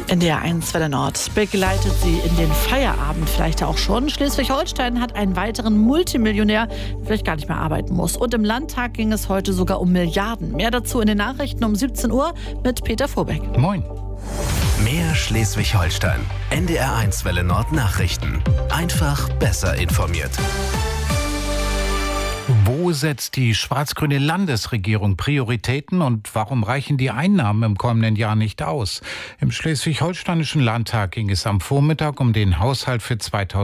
NDR 1 Welle Nord begleitet Sie in den Feierabend vielleicht auch schon. Schleswig-Holstein hat einen weiteren Multimillionär, der vielleicht gar nicht mehr arbeiten muss. Und im Landtag ging es heute sogar um Milliarden. Mehr dazu in den Nachrichten um 17 Uhr mit Peter Vorbeck. Moin. Mehr Schleswig-Holstein. NDR 1 Welle Nord Nachrichten. Einfach besser informiert. Wo setzt die schwarz-grüne Landesregierung Prioritäten und warum reichen die Einnahmen im kommenden Jahr nicht aus? Im Schleswig-Holsteinischen Landtag ging es am Vormittag um den Haushalt für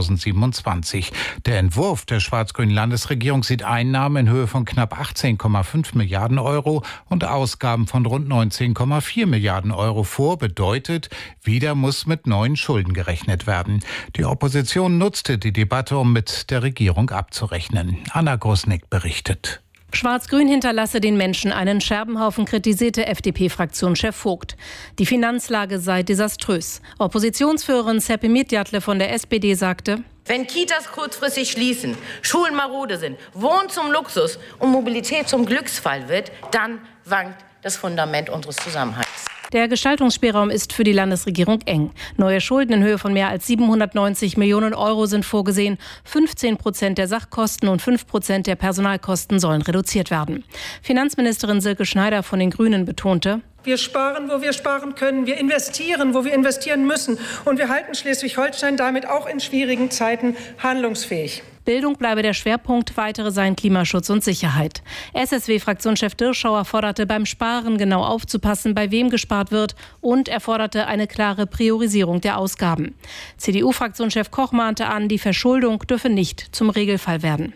2027. Der Entwurf der schwarz-grünen Landesregierung sieht Einnahmen in Höhe von knapp 18,5 Milliarden Euro und Ausgaben von rund 19,4 Milliarden Euro vor. Bedeutet, wieder muss mit neuen Schulden gerechnet werden. Die Opposition nutzte die Debatte, um mit der Regierung abzurechnen. Anna Grosnick berichtet. Schwarz-Grün hinterlasse den Menschen einen Scherbenhaufen, kritisierte FDP-Fraktionschef Vogt. Die Finanzlage sei desaströs. Oppositionsführerin Seppi Midjatle von der SPD sagte: Wenn Kitas kurzfristig schließen, Schulen marode sind, Wohnen zum Luxus und Mobilität zum Glücksfall wird, dann wankt das Fundament unseres Zusammenhalts. Der Gestaltungsspielraum ist für die Landesregierung eng. Neue Schulden in Höhe von mehr als 790 Millionen Euro sind vorgesehen. 15% der Sachkosten und 5% der Personalkosten sollen reduziert werden. Finanzministerin Silke Schneider von den Grünen betonte: Wir sparen, wo wir sparen können. Wir investieren, wo wir investieren müssen. Und wir halten Schleswig-Holstein damit auch in schwierigen Zeiten handlungsfähig. Bildung bleibe der Schwerpunkt, weitere seien Klimaschutz und Sicherheit. SSW-Fraktionschef Dirschauer forderte beim Sparen genau aufzupassen, bei wem gespart wird, und er forderte eine klare Priorisierung der Ausgaben. CDU-Fraktionschef Koch mahnte an, die Verschuldung dürfe nicht zum Regelfall werden.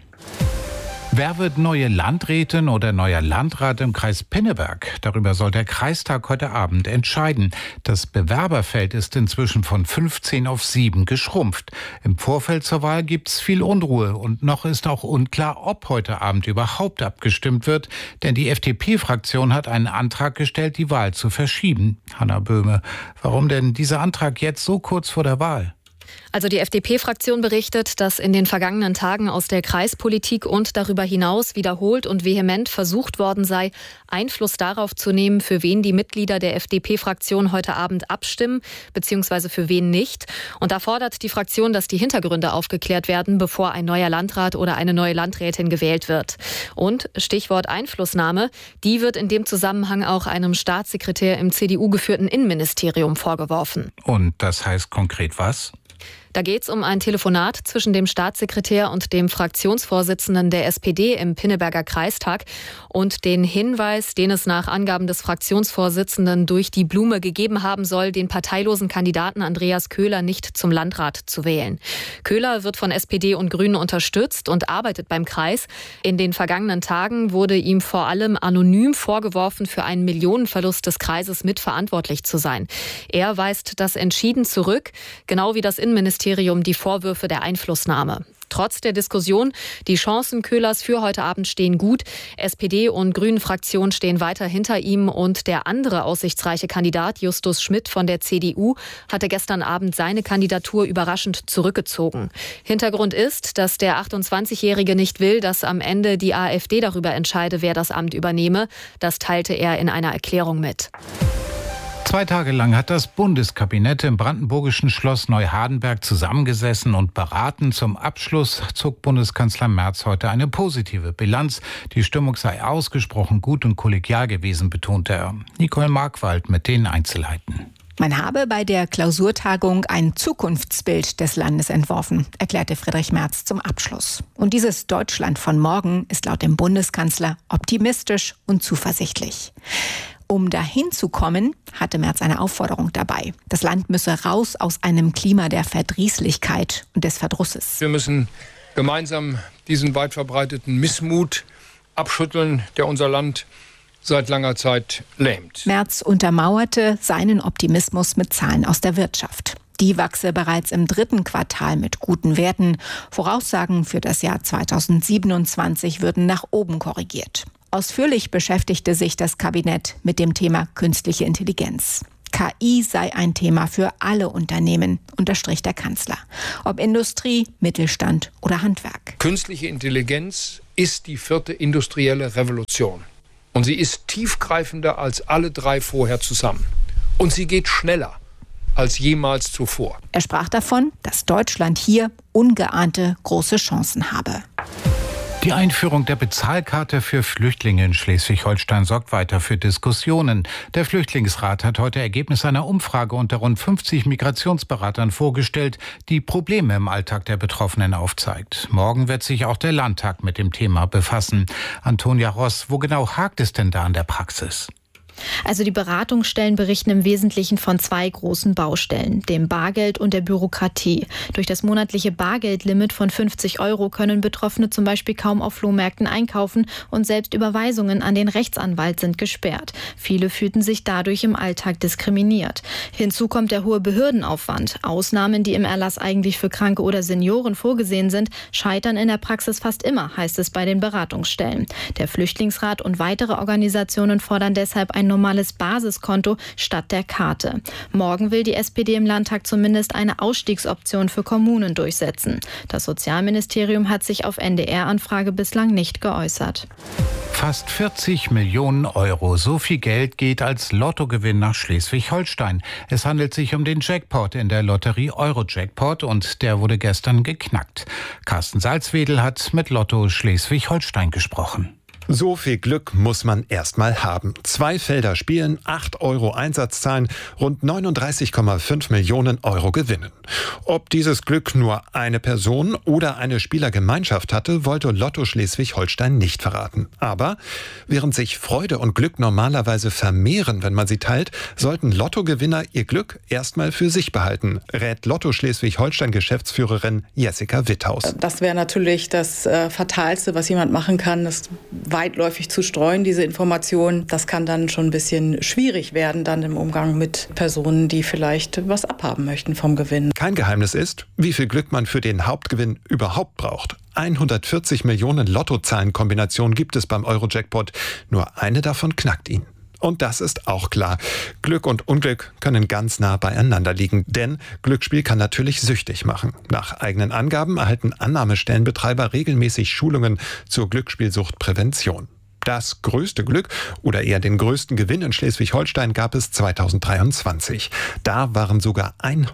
Wer wird neue Landrätin oder neuer Landrat im Kreis Pinneberg? Darüber soll der Kreistag heute Abend entscheiden. Das Bewerberfeld ist inzwischen von 15 auf 7 geschrumpft. Im Vorfeld zur Wahl gibt es viel Unruhe und noch ist auch unklar, ob heute Abend überhaupt abgestimmt wird. Denn die FDP-Fraktion hat einen Antrag gestellt, die Wahl zu verschieben. Hanna Böhme, warum denn dieser Antrag jetzt so kurz vor der Wahl? Also die FDP-Fraktion berichtet, dass in den vergangenen Tagen aus der Kreispolitik und darüber hinaus wiederholt und vehement versucht worden sei, Einfluss darauf zu nehmen, für wen die Mitglieder der FDP-Fraktion heute Abend abstimmen, beziehungsweise für wen nicht. Und da fordert die Fraktion, dass die Hintergründe aufgeklärt werden, bevor ein neuer Landrat oder eine neue Landrätin gewählt wird. Und Stichwort Einflussnahme, die wird in dem Zusammenhang auch einem Staatssekretär im CDU-geführten Innenministerium vorgeworfen. Und das heißt konkret was? Da geht es um ein Telefonat zwischen dem Staatssekretär und dem Fraktionsvorsitzenden der SPD im Pinneberger Kreistag und den Hinweis, den es nach Angaben des Fraktionsvorsitzenden durch die Blume gegeben haben soll, den parteilosen Kandidaten Andreas Köhler nicht zum Landrat zu wählen. Köhler wird von SPD und Grünen unterstützt und arbeitet beim Kreis. In den vergangenen Tagen wurde ihm vor allem anonym vorgeworfen, für einen Millionenverlust des Kreises mitverantwortlich zu sein. Er weist das entschieden zurück, genau wie das Innenministerium die Vorwürfe der Einflussnahme. Trotz der Diskussion, die Chancen Köhlers für heute Abend stehen gut. SPD und Grünen-Fraktion stehen weiter hinter ihm und der andere aussichtsreiche Kandidat, Justus Schmidt von der CDU, hatte gestern Abend seine Kandidatur überraschend zurückgezogen. Hintergrund ist, dass der 28-Jährige nicht will, dass am Ende die AfD darüber entscheide, wer das Amt übernehme. Das teilte er in einer Erklärung mit. 2 Tage lang hat das Bundeskabinett im brandenburgischen Schloss Neuhardenberg zusammengesessen und beraten. Zum Abschluss zog Bundeskanzler Merz heute eine positive Bilanz. Die Stimmung sei ausgesprochen gut und kollegial gewesen, betonte er. Nicole Markwald mit den Einzelheiten. Man habe bei der Klausurtagung ein Zukunftsbild des Landes entworfen, erklärte Friedrich Merz zum Abschluss. Und dieses Deutschland von morgen ist laut dem Bundeskanzler optimistisch und zuversichtlich. Um dahin zu kommen, hatte Merz eine Aufforderung dabei. Das Land müsse raus aus einem Klima der Verdrießlichkeit und des Verdrusses. Wir müssen gemeinsam diesen weit verbreiteten Missmut abschütteln, der unser Land seit langer Zeit lähmt. Merz untermauerte seinen Optimismus mit Zahlen aus der Wirtschaft. Die wachse bereits im 3. Quartal mit guten Werten. Voraussagen für das Jahr 2027 würden nach oben korrigiert. Ausführlich beschäftigte sich das Kabinett mit dem Thema künstliche Intelligenz. KI sei ein Thema für alle Unternehmen, unterstrich der Kanzler. Ob Industrie, Mittelstand oder Handwerk. Künstliche Intelligenz ist die 4. industrielle Revolution. Und sie ist tiefgreifender als alle 3 vorher zusammen. Und sie geht schneller. als jemals zuvor. Er sprach davon, dass Deutschland hier ungeahnte große Chancen habe. Die Einführung der Bezahlkarte für Flüchtlinge in Schleswig-Holstein sorgt weiter für Diskussionen. Der Flüchtlingsrat hat heute Ergebnisse einer Umfrage unter rund 50 Migrationsberatern vorgestellt, die Probleme im Alltag der Betroffenen aufzeigt. Morgen wird sich auch der Landtag mit dem Thema befassen. Antonia Ross, wo genau hakt es denn da in der Praxis? Also die Beratungsstellen berichten im Wesentlichen von 2 großen Baustellen, dem Bargeld und der Bürokratie. Durch das monatliche Bargeldlimit von 50 € können Betroffene zum Beispiel kaum auf Flohmärkten einkaufen und selbst Überweisungen an den Rechtsanwalt sind gesperrt. Viele fühlten sich dadurch im Alltag diskriminiert. Hinzu kommt der hohe Behördenaufwand. Ausnahmen, die im Erlass eigentlich für Kranke oder Senioren vorgesehen sind, scheitern in der Praxis fast immer, heißt es bei den Beratungsstellen. Der Flüchtlingsrat und weitere Organisationen fordern deshalb ein normales Basiskonto statt der Karte. Morgen will die SPD im Landtag zumindest eine Ausstiegsoption für Kommunen durchsetzen. Das Sozialministerium hat sich auf NDR-Anfrage bislang nicht geäußert. Fast 40 Millionen €. So viel Geld geht als Lottogewinn nach Schleswig-Holstein. Es handelt sich um den Jackpot in der Lotterie Euro-Jackpot und der wurde gestern geknackt. Carsten Salzwedel hat mit Lotto Schleswig-Holstein gesprochen. So viel Glück muss man erst mal haben. 2 Felder spielen, 8 € Einsatz zahlen, rund 39,5 Millionen € gewinnen. Ob dieses Glück nur eine Person oder eine Spielergemeinschaft hatte, wollte Lotto Schleswig-Holstein nicht verraten. Aber während sich Freude und Glück normalerweise vermehren, wenn man sie teilt, sollten Lottogewinner ihr Glück erstmal für sich behalten, rät Lotto Schleswig-Holstein-Geschäftsführerin Jessica Witthaus. Das wäre natürlich das Fatalste, was jemand machen kann, das weitläufig zu streuen, diese Informationen. Das kann dann schon ein bisschen schwierig werden, dann im Umgang mit Personen, die vielleicht was abhaben möchten vom Gewinn. Kein Geheimnis ist, wie viel Glück man für den Hauptgewinn überhaupt braucht. 140 Millionen Lottozahlenkombinationen gibt es beim Euro-Jackpot. Nur eine davon knackt ihn. Und das ist auch klar. Glück und Unglück können ganz nah beieinander liegen, denn Glücksspiel kann natürlich süchtig machen. Nach eigenen Angaben erhalten Annahmestellenbetreiber regelmäßig Schulungen zur Glücksspielsuchtprävention. Das größte Glück oder eher den größten Gewinn in Schleswig-Holstein gab es 2023. Da waren sogar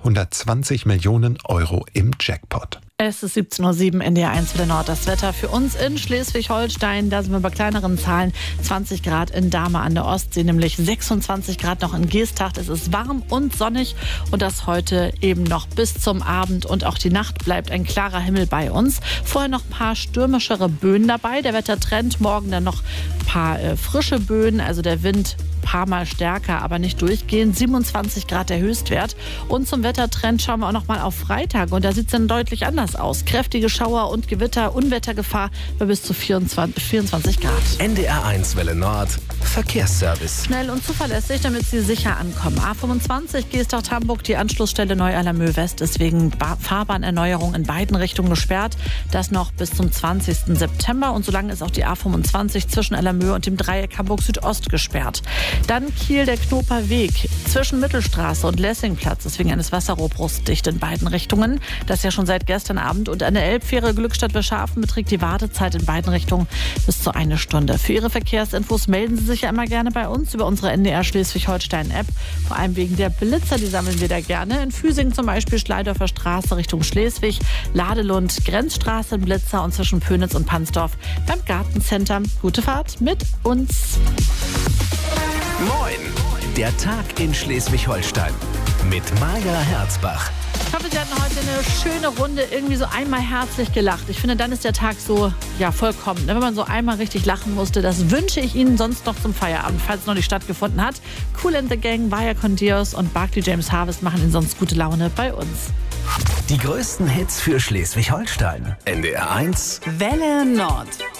120 Millionen € im Jackpot. Es ist 17:07 Uhr, NDR1 für der Nord. Das Wetter für uns in Schleswig-Holstein, da sind wir bei kleineren Zahlen. 20 Grad in Dahme an der Ostsee, nämlich 26 Grad noch in Geesthacht. Es ist warm und sonnig und das heute eben noch bis zum Abend. Und auch die Nacht bleibt ein klarer Himmel bei uns. Vorher noch ein paar stürmischere Böen dabei. Der Wettertrend, morgen dann noch ein paar frische Böen, also der Wind ein paar Mal stärker, aber nicht durchgehend. 27 Grad der Höchstwert. Und zum Wettertrend schauen wir auch noch mal auf Freitag. Und da sieht es dann deutlich anders aus. Kräftige Schauer und Gewitter, Unwettergefahr bei bis zu 24 Grad. NDR1 Welle Nord, Verkehrsservice. Schnell und zuverlässig, damit Sie sicher ankommen. A25 Geesthacht-Hamburg, die Anschlussstelle Neu-Alermöh West ist wegen Fahrbahnerneuerung in beiden Richtungen gesperrt. Das noch bis zum 20. September. Und solange ist auch die A25 zwischen Alermöh und dem Dreieck Hamburg Südost gesperrt. Dann Kiel, der Knoper Weg zwischen Mittelstraße und Lessingplatz ist wegen eines Wasserrohrbruchs dicht in beiden Richtungen. Das ist ja schon seit gestern Abend. Und an der Elbfähre Glückstadt-Wilschafen beträgt die Wartezeit in beiden Richtungen bis zu 1 Stunde. Für Ihre Verkehrsinfos melden Sie sich ja immer gerne bei uns über unsere NDR Schleswig-Holstein-App. Vor allem wegen der Blitzer, die sammeln wir da gerne. In Füsing zum Beispiel Schleidorfer Straße Richtung Schleswig, Ladelund, Grenzstraße in Blitzer und zwischen Pönitz und Pansdorf beim Gartencenter. Gute Fahrt mit uns. Moin, der Tag in Schleswig-Holstein mit Maja Herzbach. Ich hoffe, Sie hatten heute eine schöne Runde, irgendwie so einmal herzlich gelacht. Ich finde, dann ist der Tag so, ja, vollkommen. Wenn man so einmal richtig lachen musste, das wünsche ich Ihnen sonst noch zum Feierabend, falls es noch nicht stattgefunden hat. Kool and the Gang, Vaya con Dios und Barclay James Harvest machen Ihnen sonst gute Laune bei uns. Die größten Hits für Schleswig-Holstein. NDR1 Welle Nord.